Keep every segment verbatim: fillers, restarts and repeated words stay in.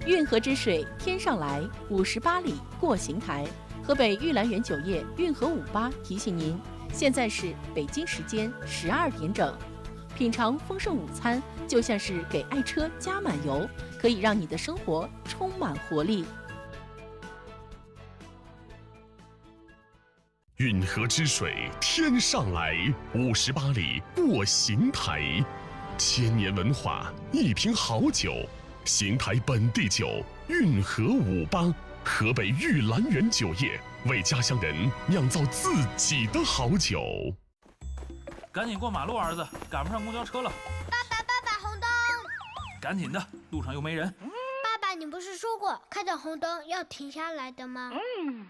运河之水天上来，五十八里过邢台。河北玉兰园酒业运河五八提醒您，现在是北京时间十二点整。品尝丰盛午餐，就像是给爱车加满油，可以让你的生活充满活力。 运河之水天上来，五十八里过邢台。千年文化，一瓶好酒，邢台本地酒，运河五八，河北玉兰园酒业为家乡人酿造自己的好酒。 赶紧过马路，儿子，赶不上公交车了。 爸爸，爸爸，红灯！ 赶紧的，路上又没人。 爸爸，你不是说过看到红灯要停下来的吗？嗯。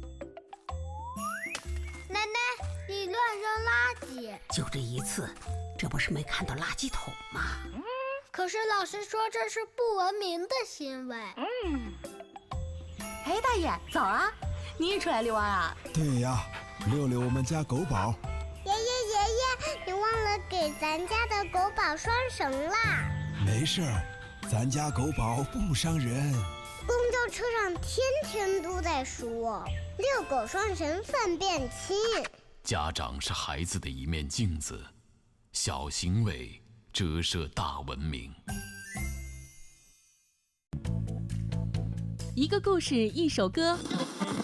奶奶，你乱扔垃圾。 就这一次，这不是没看到垃圾桶吗？ 嗯。可是老师说这是不文明的行为。 嗯。哎，大爷，早啊！你也出来遛弯啊？ 对呀，遛遛我们家狗宝。 爷爷爷爷，你忘了给咱家的狗宝拴绳啦。 没事儿，咱家狗宝不伤人。 公交车上天天都在说遛狗拴绳粪便轻。 家长是孩子的一面镜子，小行为折射大文明。 一个故事，一首歌。